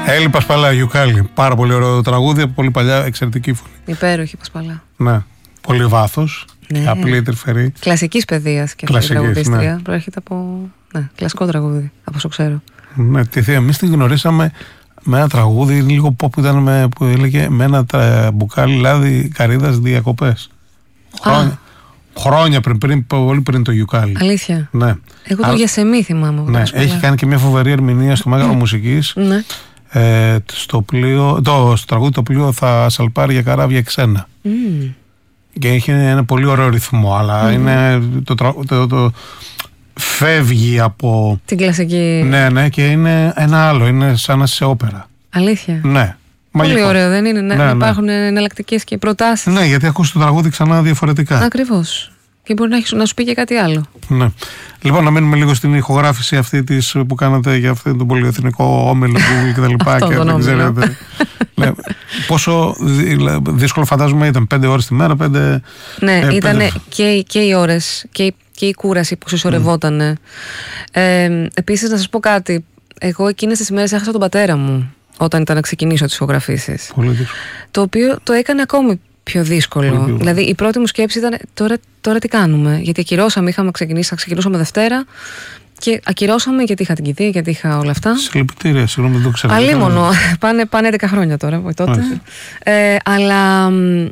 Έλλη Πασπαλά, Γιουκάλι. Πάρα πολύ ωραίο τραγούδι από πολύ παλιά, εξαιρετική φωνή. Υπέροχη Πασπαλά. Ναι. Πολύ βάθος. Ναι. Απλή, τρυφερή. Κλασικής παιδείας και αυτή η τραγουδίστρια. Ναι. Προέρχεται από. Ναι, κλασικό τραγούδι, από όσο ξέρω. Ναι, εμείς την γνωρίσαμε με ένα τραγούδι λίγο pop που έλεγε με ένα μπουκάλι λάδι καρύδας διακοπές. Χρόνια πολύ πριν το Γιουκάλι. Αλήθεια. Ναι. Εγώ το Γιασεμί θυμάμαι. Ναι. Έχει κάνει και μια φοβερή ερμηνεία στο Μέγαρο Μουσικής. Ναι. Στο τραγούδι το πλοίο θα σαλπάρει για καράβια ξένα. Και έχει ένα πολύ ωραίο ρυθμό, αλλά είναι το φεύγει από την κλασική. Ναι, και είναι ένα άλλο, είναι σαν να είσαι σε όπερα. Αλήθεια. Ναι. Πολύ ωραίο, δεν είναι? Να υπάρχουν εναλλακτικές και προτάσεις. Ναι, γιατί ακούς το τραγούδι ξανά διαφορετικά. Ακριβώς. Και μπορεί να σου πει και κάτι άλλο. Ναι. Λοιπόν, να μείνουμε λίγο στην ηχογράφηση αυτή που κάνατε για αυτό τον πολυεθνικό όμιλο και τα λοιπά. Και δεν ξέρετε. Πόσο δύσκολο φαντάζομαι ήταν, 5 ώρες τη μέρα, 5. Ναι, ήταν και οι ώρες και η κούραση που συσσωρευότανε. Επίσης, να σας πω κάτι. Εγώ εκείνες τις μέρες έχασα τον πατέρα μου όταν ήταν να ξεκινήσω τις ηχογραφήσεις. Πολύ δύσκολο. Το οποίο το έκανε ακόμη πιο δύσκολο. Δηλαδή, η πρώτη μου σκέψη ήταν τώρα τι κάνουμε. Γιατί ακυρώσαμε, θα ξεκινούσαμε Δευτέρα και ακυρώσαμε γιατί είχα την κηδεία, γιατί είχα όλα αυτά. Συλληπιτήρια, συγγνώμη, δεν το ξέρω. Αλίμονο. Πάνε 11 χρόνια τώρα από τότε. Αλλά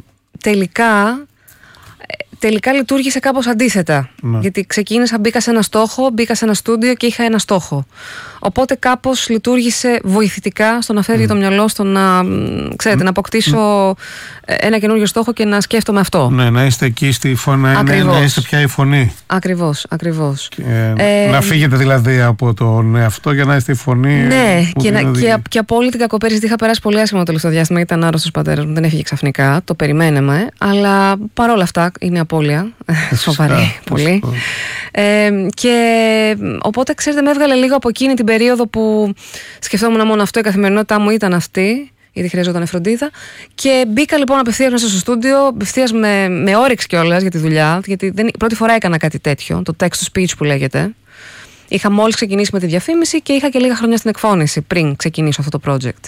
τελικά λειτουργήσε κάπως αντίθετα. Ναι. Γιατί ξεκίνησα, μπήκα σε ένα στούντιο και είχα ένα στόχο. Οπότε κάπως λειτουργήσε βοηθητικά στο να φέρει το μυαλό στο να αποκτήσω ένα καινούργιο στόχο και να σκέφτομαι αυτό. Ναι, να είστε εκεί στη φωνή, να είστε πια η φωνή. Ακριβώς. Να φύγετε δηλαδή από τον εαυτό για να είστε η φωνή. Ναι, και από όλη την κακοπέρυσι είχα περάσει πολύ άσχημα το τελευταίο διάστημα. Ήταν άρρωστος πατέρας μου, δεν έφυγε ξαφνικά. Το περιμέναμε, αλλά παρόλα αυτά είναι απώλεια. Σοβαρή πολύ. Και οπότε, ξέρετε, με έβγαλε λίγο από εκείνη την περίοδο που σκεφτόμουν μόνο αυτό, η καθημερινότητά μου ήταν αυτή, γιατί χρειαζόταν φροντίδα. Και μπήκα λοιπόν απευθείας μέσα στο στούντιο, απευθείας με όρεξη κιόλας για τη δουλειά, γιατί πρώτη φορά έκανα κάτι τέτοιο, το text to speech που λέγεται. Είχα μόλις ξεκινήσει με τη διαφήμιση και είχα και λίγα χρόνια στην εκφώνηση πριν ξεκινήσω αυτό το project.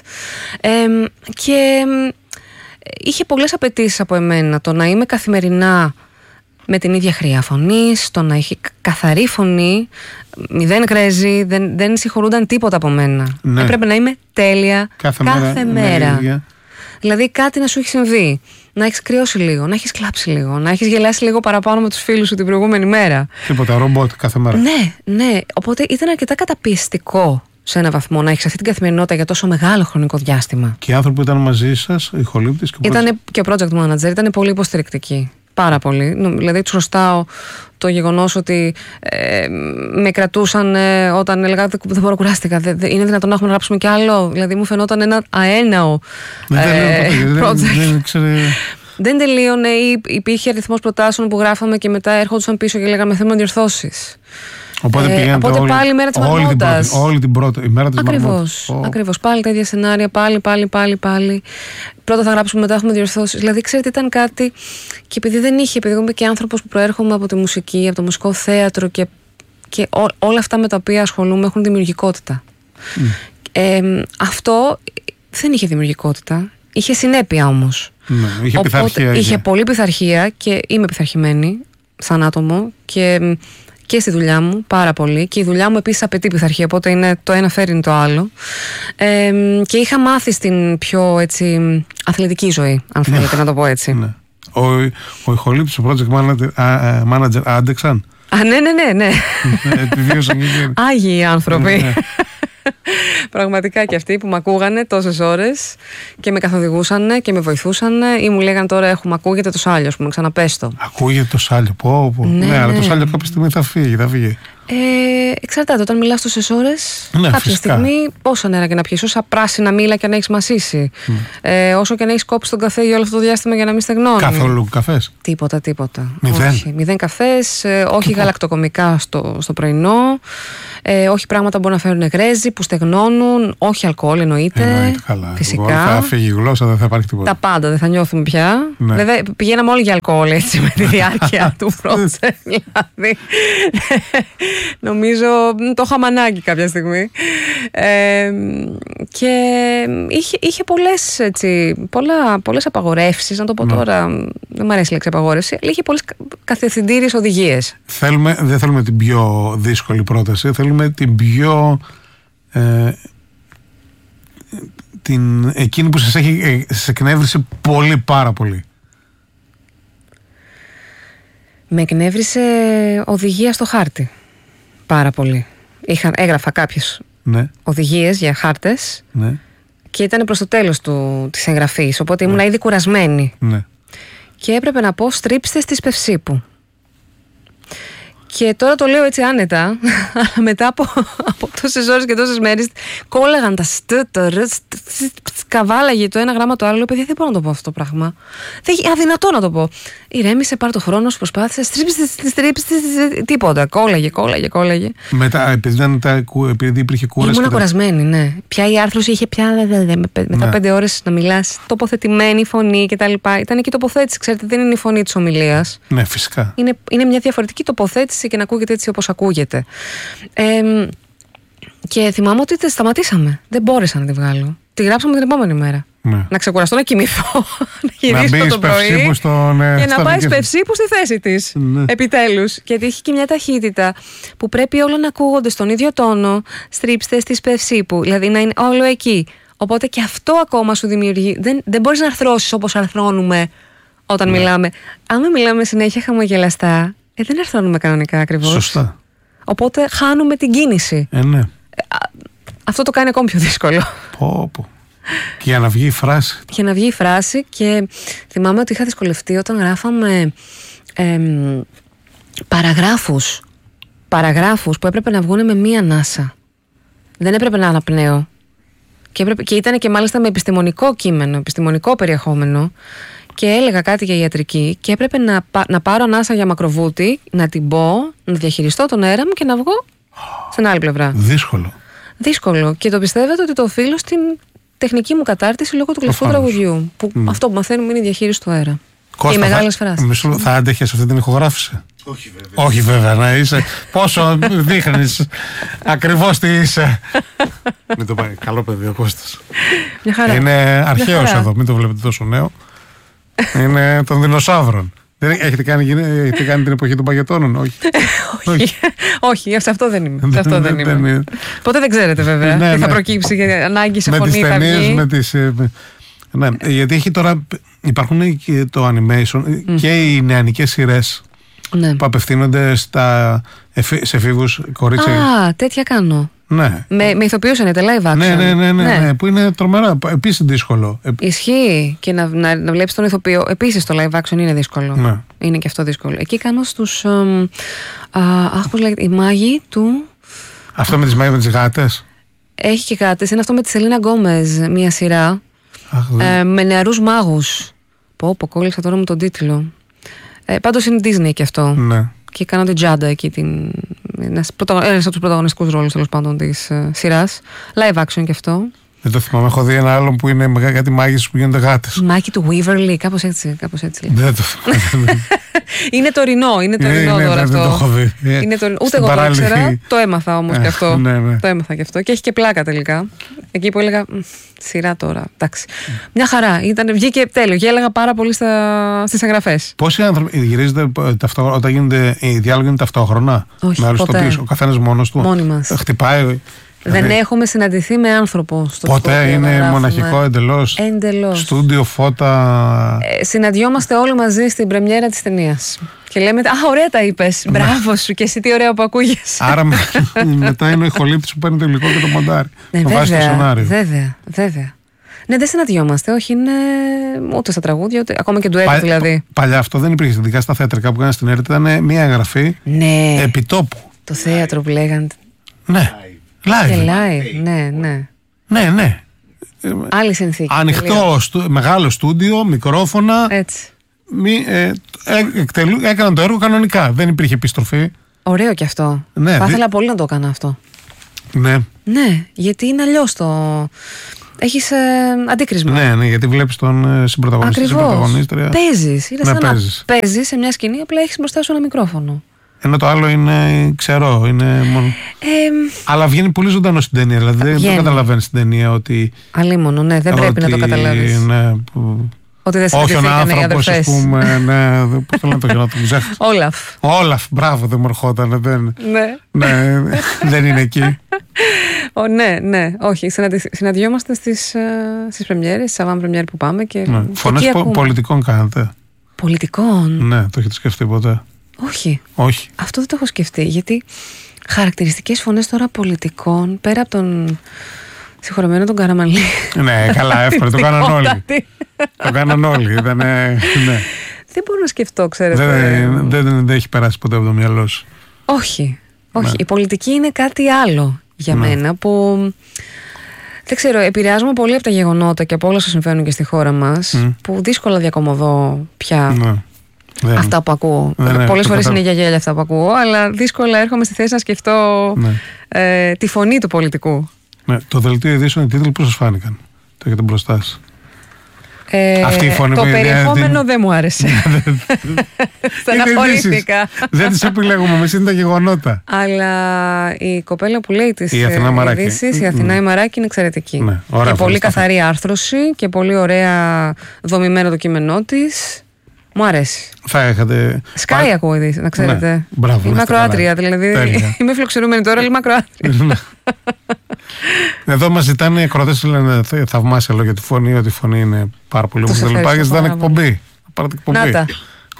Και είχε πολλές απαιτήσεις από εμένα, το να είμαι καθημερινά με την ίδια χρειά φωνής, το να έχει καθαρή φωνή, μηδέν κρέζι, δεν συγχωρούνταν τίποτα από μένα. Ναι. Έπρεπε να είμαι τέλεια κάθε μέρα. Δηλαδή κάτι να σου έχει συμβεί, να έχεις κρυώσει λίγο, να έχεις κλάψει λίγο, να έχεις γελάσει λίγο παραπάνω με τους φίλους σου την προηγούμενη μέρα. Τίποτα, ρομπότ κάθε μέρα. Ναι. Οπότε ήταν αρκετά καταπιεστικό σε έναν βαθμό να έχεις αυτή την καθημερινότητα για τόσο μεγάλο χρονικό διάστημα. Και οι άνθρωποι που ήταν μαζί σας, οι ηχολήπτες ήταν και ο project manager, ήταν πολύ υποστηρικτικοί. Πάρα πολύ. Δηλαδή τους χρωστάω το γεγονός ότι με κρατούσαν όταν έλεγα δεν μπορώ, κουράστηκα. Είναι δυνατόν να έχουμε να γράψουμε κι άλλο? Δηλαδή μου φαινόταν ένα αέναο project. Δεν τελείωνε ή υπήρχε αριθμός προτάσεων που γράφαμε και μετά έρχονταν πίσω και λέγαμε θέλουμε διορθώσεις. Οπότε πάλι η μέρα της μαρμότας. Όλη την πρώτη ημέρα της μαρμότας. Ακριβώς. Πάλι τα ίδια σενάρια. Πάλι. Πρώτα θα γράψουμε, μετά έχουμε διορθώσεις. Δηλαδή, ξέρετε, ήταν κάτι. Και επειδή είμαι και άνθρωπος που προέρχομαι από τη μουσική, από το μουσικό θέατρο και όλα αυτά με τα οποία ασχολούμαι έχουν δημιουργικότητα. Αυτό δεν είχε δημιουργικότητα. Είχε συνέπεια όμως. Είχε πειθαρχία. Είχε πολύ πειθαρχία και είμαι πειθαρχημένη σαν άτομο και στη δουλειά μου πάρα πολύ, και η δουλειά μου επίσης απαιτεί πειθαρχία, οπότε είναι το ένα φέρνει το άλλο, και είχα μάθει στην πιο έτσι αθλητική ζωή, αν θέλετε να το πω έτσι. Ναι. Ο ηχολήπτης, ο project manager άντεξαν? Ναι. Επιβίωσαν και Άγιοι άνθρωποι. Πραγματικά και αυτοί που με ακούγανε τόσες ώρες και με καθοδηγούσαν και με βοηθούσαν ή μου λέγανε τώρα ακούγεται το σάλιο, ας πούμε, ξαναπες το. Ακούγεται το σάλιο, ναι, αλλά το σάλιο κάποια στιγμή θα φύγει. Εξαρτάται, όταν μιλάς τόσες ώρες, κάποια φυσικά. Στιγμή πόσα νερά και να πιεις, όσα πράσινα μήλα και να έχεις μασίσει, όσο και να έχεις κόψει τον καφέ για όλο αυτό το διάστημα για να μην στεγνώνει. Καθόλου καφές? Τίποτα. Μηδέν. Μηδέν καφές, όχι γαλακτοκομικά στο πρωινό, όχι πράγματα που μπορούν να φέρουν γρέζι, που στεγνώνουν, όχι αλκοόλ εννοείται. Καλά. Φυσικά. Θα φύγει η γλώσσα, δεν θα υπάρχει τίποτα. Τα πάντα, δεν θα νιώθουμε πια. Ναι. Βέβαια, πηγαίναμε όλοι για αλκοόλ έτσι με τη διάρκεια του project. Δηλαδή. Νομίζω το είχαμε ανάγκη κάποια στιγμή. Και είχε πολλές απαγορεύσεις, να το πω τώρα, δεν μου αρέσει η λέξη απαγόρευση, αλλά είχε πολλές καθευθυντήριες οδηγίες. Δεν θέλουμε την πιο δύσκολη πρόταση, θέλουμε την πιο... εκείνη που σας εκνεύρισε πάρα πολύ. Με εκνεύρισε οδηγία στο χάρτη πάρα πολύ. Έγραφα κάποιες οδηγίες για χάρτες και ήταν προς το τέλος της εγγραφής, οπότε ήμουν ήδη κουρασμένη και έπρεπε να πω στρίψτε στη Σπευσίπου. Και τώρα το λέω έτσι άνετα, αλλά μετά από τόσες ώρες και τόσες μέρες κόλλαγαν τα καβάλαγε το ένα γράμμα το άλλο. Λέω, παιδιά, δεν μπορώ να το πω αυτό το πράγμα. Αδυνατό να το πω. Ηρέμησε, πάρ' το χρόνο σου, προσπάθησε, στρίψτε, τίποτα. Κόλλαγε. Μετά, επειδή υπήρχε κούραση. Ήμουν κουρασμένη, ναι. Πια η άρθρωση είχε μετά 5 ώρες να μιλάς, τοποθετημένη φωνή κτλ. Ήταν και η τοποθέτηση, ξέρετε, δεν είναι η φωνή της ομιλίας. Ναι, φυσικά. Είναι μια διαφορετική τοποθέτηση και να ακούγεται έτσι όπως ακούγεται. Και θυμάμαι ότι σταματήσαμε. Δεν μπόρεσα να τη βγάλω. Τη γράψαμε την επόμενη μέρα. Ναι. Να ξεκουραστώ, να κοιμηθώ, να γυρίσω το πρωί και να πάει Σπευσίπου στη θέση της. Ναι. Επιτέλους. Γιατί έχει και μια ταχύτητα που πρέπει όλα να ακούγονται στον ίδιο τόνο. Στρίψτε στη Σπευσίπου. Δηλαδή να είναι όλο εκεί. Οπότε και αυτό ακόμα σου δημιουργεί. Δεν μπορείς να αρθρώσεις όπως αρθρώνουμε όταν μιλάμε. Αν μιλάμε συνέχεια χαμογελαστά, δεν αρθρώνουμε κανονικά ακριβώς. Σωστά. Οπότε χάνουμε την κίνηση. Ναι. Αυτό το κάνει ακόμη πιο δύσκολο. Πω. Και για να βγει η φράση. Για να βγει η φράση. Και θυμάμαι ότι είχα δυσκολευτεί όταν γράφαμε παραγράφους που έπρεπε να βγουν με μία ανάσα. Δεν έπρεπε να αναπνέω. Και ήταν και μάλιστα με επιστημονικό κείμενο, επιστημονικό περιεχόμενο. Και έλεγα κάτι για ιατρική και έπρεπε να πάρω ανάσα για μακροβούτι, να την πω, να διαχειριστώ τον αέρα μου και να βγω στην άλλη πλευρά. Δύσκολο. Και το πιστεύετε ότι το οφείλω στην τεχνική μου κατάρτιση λόγω του κλειστού τραγουδιού. Που αυτό που μαθαίνουμε είναι η διαχείριση του αέρα. Κώστα, οι μεγάλες φράσεις. Θα άντεχες αυτή την ηχογράφηση? Όχι βέβαια, να είσαι. Πόσο δείχνεις ακριβώς τι είσαι. Μην το πάει. Καλό παιδί ο Κώστας. Μια χαρά. Είναι αρχαίος εδώ, μην το βλέπετε τόσο νέο. Είναι των δεινοσαύρων. Έχετε κάνει την εποχή των παγετώνων? Όχι, σε αυτό δεν είμαι. Ποτέ δεν ξέρετε βέβαια τι θα προκύψει για ανάγκη σε φωνή θα βγει. Ναι, γιατί έχει τώρα, υπάρχουν και το animation και οι νεανικές σειρές που απευθύνονται σε εφήβους κορίτσια. Τέτοια κάνω. Ναι. Με ηθοποιούς είναι live action. Ναι, που είναι τρομερά. Επίσης δύσκολο. Ισχύει. Και να βλέπεις τον ηθοποιό. Επίσης το live action είναι δύσκολο. Ναι. Είναι και αυτό δύσκολο. Εκεί κάνω στους. Πώς λέγεται, οι μάγοι του. Αυτό με τις μάγες με τις γάτες. Έχει και γάτες. Είναι αυτό με τη Σελίνα Γκόμεζ, μια σειρά. Με νεαρούς μάγους. Κόλλησα τώρα με τον τίτλο. Πάντως είναι Disney και αυτό. Ναι. Και κάνω την Τζάντα εκεί, ένας από τους πρωταγωνιστικούς ρόλους τέλος πάντων της σειράς. Live action και αυτό. Δεν το θυμάμαι. Έχω δει ένα άλλο που είναι κάτι μάγισσες που γίνονται γάτες. Μάκι του Weaverly, κάπως έτσι. Δεν το θυμάμαι. Είναι τωρινό τώρα αυτό. Δεν το έχω δει. Ούτε εγώ το ήξερα. Το έμαθα όμως και αυτό. Το έμαθα και αυτό. Και έχει και πλάκα τελικά. Εκεί που έλεγα. Σειρά τώρα. Εντάξει. Μια χαρά. Βγήκε τέλειο. Και έλεγα πάρα πολύ στις εγγραφές. Πόσοι άνθρωποι γυρίζονται όταν οι διάλογοι είναι ταυτόχρονα? Όχι. Ο καθένας μόνος του. Μόνοι μας. Χτυπάει. Δεν έχουμε συναντηθεί με άνθρωπο στο ποτέ στούντιο. Είναι μοναχικό εντελώς. Στούντιο, φώτα. Συναντιόμαστε όλοι μαζί στην πρεμιέρα της ταινίας. Και λέμε, ωραία τα είπες. Μπράβο σου και εσύ τι ωραία που ακούγεσαι. Άρα μετά είναι ο ηχολήπτης που παίρνει το υλικό και το μοντάρι. Το βάζει στο σενάριο. Βέβαια. Ναι, δεν συναντιόμαστε. Όχι, είναι ούτε στα τραγούδια, ούτε ακόμα και ντουέτο δηλαδή. Παλιά αυτό δεν υπήρχε. Ειδικά στα θεατρικά που κάνανε στην ΕΡΤ ήταν μια εγγραφή επιτόπου. Το θέατρο που λέγανε. Ναι. Live. Ναι. Άλλη συνθήκη. Ανοιχτό, μεγάλο στούντιο, μικρόφωνα. Έτσι. Έκαναν το έργο κανονικά. Δεν υπήρχε επιστροφή. Ωραίο κι αυτό. Θα ήθελα πολύ να το έκανα αυτό. Ναι, γιατί είναι αλλιώς το. Έχεις αντίκρισμα. Ναι, γιατί βλέπεις τον συμπρωταγωνιστή. Ακριβώς. Παίζεις. Είναι σαν να παίζεις σε μια σκηνή, απλά έχεις μπροστά σου ένα μικρόφωνο. Ενώ το άλλο είναι ξερό. Είναι μόνο... Αλλά βγαίνει πολύ ζωντανό στην ταινία. Δηλαδή δεν το καταλαβαίνει στην ταινία ότι. Αλίμονο, ναι, δεν πρέπει να το καταλάβει. Ναι, ότι δεν όχι ο άνθρωπος, ας πούμε. Ναι, πώς θέλω να το κάνω, Όλαφ, μπράβο, δεν μου ερχόταν. Ναι, δεν είναι εκεί. Ναι, όχι. Συναντιόμαστε στις πρεμιέρες, στις avant-πρεμιέρες που πάμε. Φωνές πολιτικών κάνετε? Πολιτικών? Ναι, το έχετε σκεφτεί ποτέ? Όχι. Αυτό δεν το έχω σκεφτεί. Γιατί χαρακτηριστικές φωνές τώρα πολιτικών, πέρα από τον συγχωρεμένο τον Καραμανλή. Ναι, καλά, εύκολα. Το κάναν όλοι. Το κάναν όλοι. Ναι. Δεν μπορώ να σκεφτώ, ξέρετε. Δεν έχει περάσει ποτέ από το μυαλό σου? Όχι. Ναι. Η πολιτική είναι κάτι άλλο για μένα που. Δεν ξέρω, επηρεάζομαι πολύ από τα γεγονότα και από όλα όσα συμβαίνουν και στη χώρα μας, που δύσκολα διακομωδώ πια αυτά που ακούω. Πολλές φορές είναι για γέλια αυτά που ακούω, αλλά δύσκολα έρχομαι στη θέση να σκεφτώ τη φωνή του πολιτικού. Ναι, το δελτίο ειδήσεων, οι τίτλοι πώς σας φάνηκαν? Το έχετε μπροστά σας? Αυτή η φωνή, το περιεχόμενο δεν μου άρεσε. Στεναχωρήθηκα. Δεν τις επιλέγουμε, εμείς είναι τα γεγονότα. Αλλά η κοπέλα που λέει τις ειδήσεις, η Αθηνά η Μαράκη, είναι εξαιρετική. Και πολύ καθαρή άρθρωση και πολύ ωραία δομημένο το κείμενό της. Μου αρέσει. Θα έχετε. Σκάι ακούω ειδήσεις, να ξέρετε. Ναι. Μπράβο, είμαι ακροάτρια, δηλαδή. Είμαι φιλοξενούμενη τώρα, αλλά είμαι ακροάτρια. Εδώ μας ζητάνε οι ακροατές, λένε θαυμάσια λόγια τη φωνή, ότι η φωνή είναι πάρα πολύ όμορφη. Και ζητάνε εκπομπή. Να τα.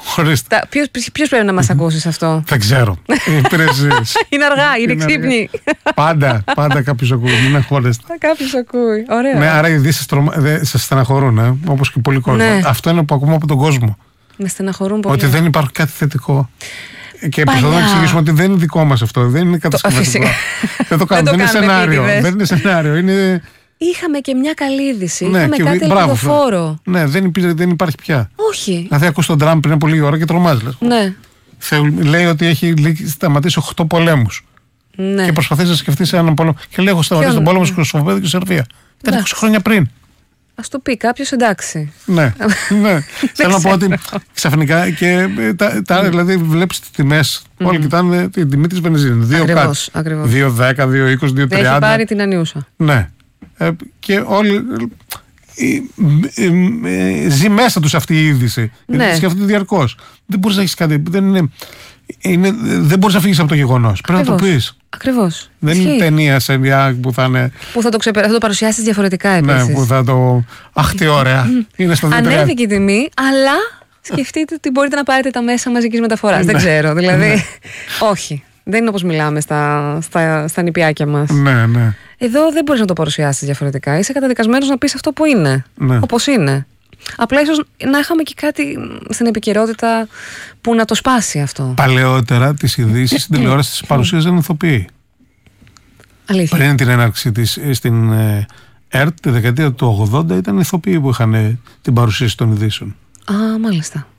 Ποιος πρέπει να μας ακούσει σε αυτό? Δεν ξέρω. Είναι αργά, είναι ξύπνοι. Πάντα κάποιος ακούει. Μην αγχώνεστε. Κάποιος ακούει. Ωραία. Ναι, άρα οι ειδήσεις σας στεναχωρούν, όπως και πολλοί κόσμοι. Αυτό είναι που ακούμε από τον κόσμο. Με στεναχωρούν πολύ. Ότι δεν υπάρχει κάτι θετικό. Και προσπαθούμε να εξηγήσουμε ότι δεν είναι δικό μας αυτό. Δεν είναι κατασκευαστικό. Δεν το κάνουμε. Δεν είναι σενάριο. Δεν είναι σενάριο. Είχαμε και μια καλή είδηση. Είχαμε κάτι ελπιδοφόρο. Ναι, δεν υπάρχει πια. Όχι. Δηλαδή, ακούς τον Τραμπ πριν από λίγη ώρα και τρομάζει. Ναι. Λέει ότι έχει σταματήσει 8 πολέμους. Ναι. Και προσπαθείς να σκεφτείς έναν πόλεμο. Και λέει: έχω σταματήσει τον πόλεμο στην Κωσοβέδη και Σερβία. Ήταν 20 χρόνια πριν. Ας το πει κάποιος, εντάξει. Ναι. Θέλω να πω ότι ξαφνικά και δηλαδή βλέπεις τις τιμές. Όλοι κοιτάνε την τιμή της βενζίνης. 2,10, 2,20, 2,30. Έχει πάρει την ανιούσα. Ναι. Και όλοι. Ζει μέσα τους αυτή η είδηση. Ναι. Σκέφτονται διαρκώς. Δεν μπορείς να έχεις κάτι. Δεν μπορείς να φύγεις από το γεγονός. Πρέπει να το πεις. Ακριβώς. Δεν είναι ταινία σε μια που θα είναι. Που θα το παρουσιάσεις διαφορετικά επίσης. Ναι, που θα το. Αχ, τι ωραία. Είναι στο ανέβηκε η τιμή, αλλά σκεφτείτε ότι μπορείτε να πάρετε τα μέσα μαζικής μεταφοράς. Δεν ξέρω. Δηλαδή. Όχι. Δεν είναι όπως μιλάμε στα νηπιάκια μας. Ναι. Εδώ δεν μπορείς να το παρουσιάσεις διαφορετικά. Είσαι καταδικασμένος να πεις αυτό που είναι. Ναι. Όπως είναι. Απλά ίσως να είχαμε και κάτι στην επικαιρότητα που να το σπάσει αυτό. Παλαιότερα τις ειδήσεις στην τηλεόραση τις παρουσίαζαν ηθοποιοί. Αλήθεια. Πριν την έναρξη της στην ΕΡΤ, τη δεκαετία του 80, ήταν ηθοποιοί που είχαν την παρουσίαση των ειδήσεων. Α, μάλιστα.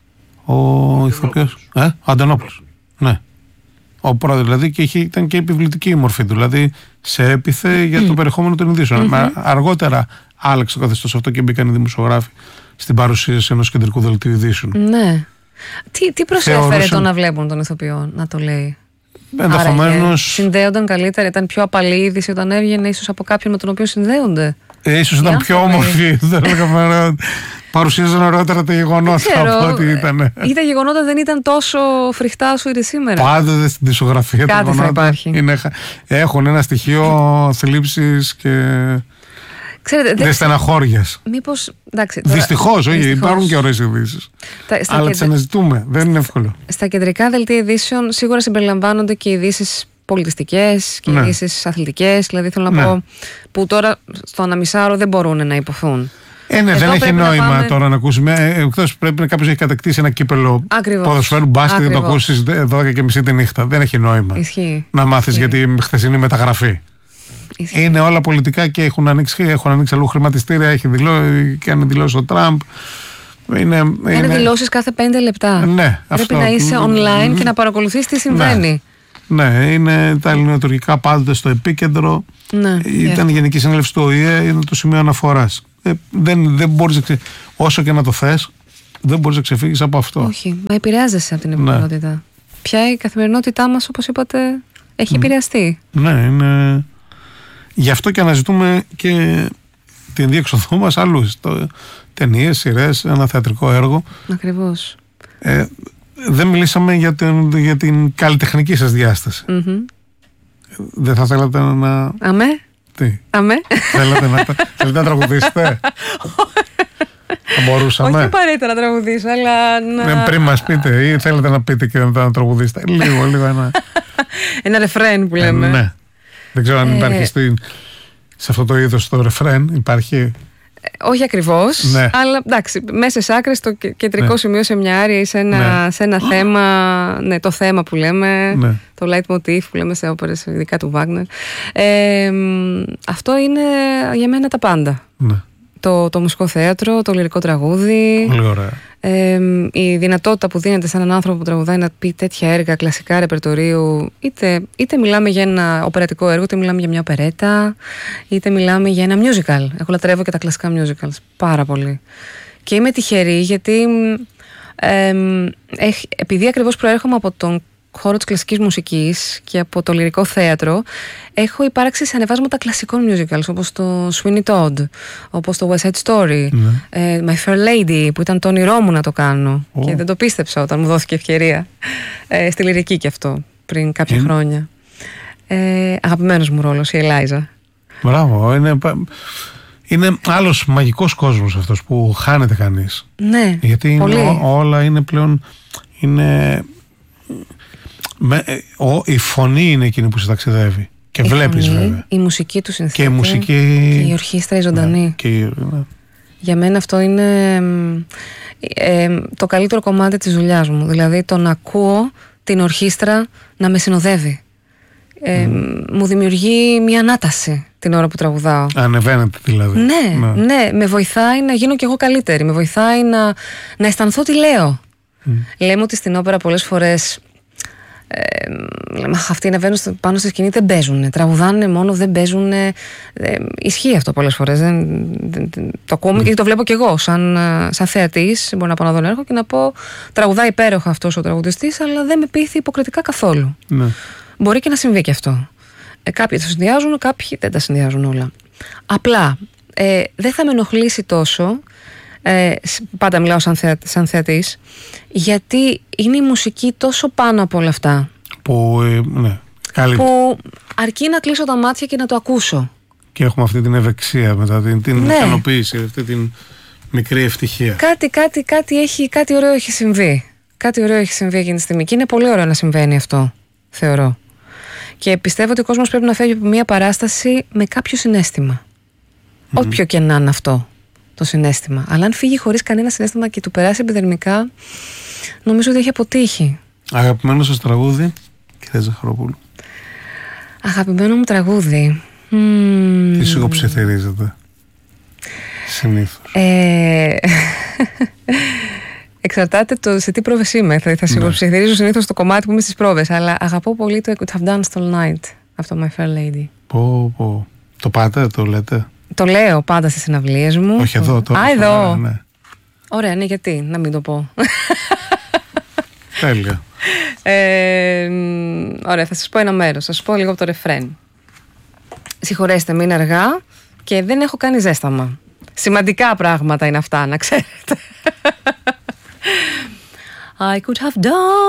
Ο ηθοποιός. Αντωνόπουλος. Ναι. Ο πρόεδρος, δηλαδή, και ήταν και επιβλητική η μορφή του. Δηλαδή, σε έπιθε για το περιεχόμενο των ειδήσεων. Αργότερα άλλαξε το καθεστώς αυτό και μπήκαν οι δημοσιογράφοι στην παρουσίαση ενός κεντρικού δελτίου ειδήσεων. Ναι. Τι προσέφερε το να βλέπουν τον ηθοποιό να το λέει? Ενδεχομένως. Συνδέονταν καλύτερα, ήταν πιο απαλή η είδηση όταν έβγαινε, ίσως από κάποιον με τον οποίο συνδέονται. Ίσως ήταν πιο όμορφη. Παρουσίαζαν ωραίτερα τα γεγονότα από ό,τι ήταν. Ή τα γεγονότα δεν ήταν τόσο φρικτά όσο είναι σήμερα. Πάντοτε στην δισογραφία κάτι θα υπάρχει. Έχουν ένα στοιχείο θλίψης και. Δεν στεναχώριας. Μήπως. Δυστυχώς, όχι, υπάρχουν και ωραίες ειδήσεις. Αλλά τις αναζητούμε. Δεν είναι εύκολο. Στα κεντρικά δελτία ειδήσεων σίγουρα συμπεριλαμβάνονται και ειδήσεις πολιτιστικές και ειδήσεις αθλητικές. Δηλαδή θέλω να πω που τώρα στο αναμισάωρο δεν μπορούν να υποθούν. Ναι, δεν έχει νόημα τώρα να ακούσουμε. Εκτός πρέπει να κάποιος έχει κατακτήσει ένα κύπελο ποδοσφαίρου μπάσκετ και να το ακούσεις 12:30 τη νύχτα. Δεν έχει νόημα. Ισχύει. Να μάθεις γιατί χθεσινή μεταγραφή. Ισχύει. Είναι όλα πολιτικά και έχουν ανοίξει αλλού χρηματιστήρια. Έχει κάνει δηλώσει ο Τραμπ. Κάνει δηλώσεις κάθε 5 λεπτά. Ναι, πρέπει να είσαι online και να παρακολουθείς τι συμβαίνει. Ναι, είναι τα ελληνοτουρκικά πάντοτε στο επίκεντρο. Ήταν η Γενική Συνέλευση του ΟΗΕ, είναι το σημείο αναφοράς. Δεν μπορείς όσο και να το θες, δεν μπορείς να ξεφύγεις από αυτό. Όχι, μα επηρεάζεσαι από την επικαιρότητα. πια η καθημερινότητά μας, όπως είπατε, έχει επηρεαστεί. Ναι, είναι... Γι' αυτό και αναζητούμε και την διέξοδό μας αλλού. Ταινίες, σειρές, ένα θεατρικό έργο. Ακριβώς. Δεν μιλήσαμε για την καλλιτεχνική σας διάσταση. Δεν θα θέλατε να... Αμέ. Τι? Αμέ. Θέλετε να τραγουδήσετε? Θα μπορούσαμε. Όχι απαραίτητα να τραγουδήσω, αλλά να... Πριν μας πείτε, ή θέλετε να πείτε και να τραγουδήσετε? Λίγο ένα... Ένα ρεφρέν που λέμε. Ναι. Δεν ξέρω αν υπάρχει σε αυτό το είδος το ρεφρέν. Υπάρχει... Όχι ακριβώς, ναι. Αλλά εντάξει, μέσα σε άκρες το κεντρικό σημείο σε μια άρια ή σε ένα θέμα, ναι, το θέμα που λέμε, το leitmotiv που λέμε σε όπερες, ειδικά του Βάγνερ. Αυτό είναι για μένα τα πάντα. Ναι. Το μουσικό θέατρο, το λυρικό τραγούδι. Πολύ ωραία. Η δυνατότητα που δίνεται σε έναν άνθρωπο που τραγουδάει να πει τέτοια έργα κλασικά ρεπερτορίου, είτε μιλάμε για ένα οπερατικό έργο, είτε μιλάμε για μια οπερέτα, είτε μιλάμε για ένα musical. Εγώ λατρεύω και τα κλασικά musicals πάρα πολύ. Και είμαι τυχερή γιατί επειδή ακριβώς προέρχομαι από τον χώρο της κλασικής μουσικής και από το λυρικό θέατρο, έχω υπάρξει σε ανεβάσματα κλασικών musicals όπως το Sweeney Todd, όπως το West Side Story, My Fair Lady, που ήταν το όνειρό μου να το κάνω και δεν το πίστεψα όταν μου δόθηκε ευκαιρία, στη λυρική και αυτό πριν κάποια χρόνια. Αγαπημένος μου ρόλος, η Ελάιζα. Μπράβο, είναι άλλος μαγικός κόσμος αυτός που χάνεται κανείς. Ναι, γιατί όλα είναι πλέον... η φωνή είναι εκείνη που σε ταξιδεύει. Και βλέπεις βέβαια. Η μουσική του συνθέτη. Και η ορχήστρα η ζωντανή. Ναι, Για μένα αυτό είναι το καλύτερο κομμάτι της δουλειάς μου. Δηλαδή το να ακούω την ορχήστρα να με συνοδεύει. Μου δημιουργεί μια ανάταση την ώρα που τραγουδάω. Ανεβαίνεται δηλαδή. Ναι, με βοηθάει να γίνω κι εγώ καλύτερη. Με βοηθάει να αισθανθώ τι λέω. Λέμε ότι στην όπερα πολλές φορές αυτοί ανεβαίνουν πάνω στη σκηνή, δεν παίζουν. Τραγουδάνε μόνο, δεν παίζουν. Ισχύει αυτό πολλές φορές. Το ακούμε και το βλέπω κι εγώ. Σαν θεατής, μπορώ να πάω να δω ένα έργο και να πω: τραγουδάει υπέροχα αυτός ο τραγουδιστής, αλλά δεν με πείθει υποκριτικά καθόλου. Ναι. Μπορεί και να συμβεί και αυτό. Κάποιοι τα συνδυάζουν, κάποιοι δεν τα συνδυάζουν όλα. Απλά δεν θα με ενοχλήσει τόσο. Πάντα μιλάω σαν θεατής, γιατί είναι η μουσική τόσο πάνω από όλα αυτά που αρκεί να κλείσω τα μάτια και να το ακούσω. Και έχουμε αυτή την ευεξία μετά, την ικανοποίηση, αυτή την μικρή ευτυχία. Κάτι ωραίο έχει συμβεί. Κάτι ωραίο έχει συμβεί εκείνη τη στιγμή και είναι πολύ ωραίο να συμβαίνει αυτό, θεωρώ. Και πιστεύω ότι ο κόσμος πρέπει να φεύγει από μια παράσταση με κάποιο συναίσθημα. Όποιο και να είναι αυτό το συναίσθημα. Αλλά αν φύγει χωρίς κανένα συναίσθημα και του περάσει επιδερμικά, νομίζω ότι έχει αποτύχει. Αγαπημένο σας τραγούδι, κυρία Ζαχαροπούλου? Αγαπημένο μου τραγούδι. Τι σιγοψιθυρίζετε συνήθως? Εξαρτάται σε τι πρόβες είμαι. Θα σιγοψιθυρίζω συνήθως το κομμάτι που είμαι στις πρόβες. Αλλά αγαπώ πολύ το I Could Have Danced All Night, αυτό My Fair Lady. Το πάτε, το λέτε? Το λέω πάντα στις συναυλίες μου. Όχι εδώ, τώρα. Εδώ. Ναι. Ωραία, ναι, γιατί να μην το πω. Τέλεια. Ωραία, θα σας πω ένα μέρος. Θα σας πω λίγο από το ρεφρέν. Συγχωρέστε με, είναι αργά και δεν έχω κάνει ζέσταμα. Σημαντικά πράγματα είναι αυτά, να ξέρετε. I could have done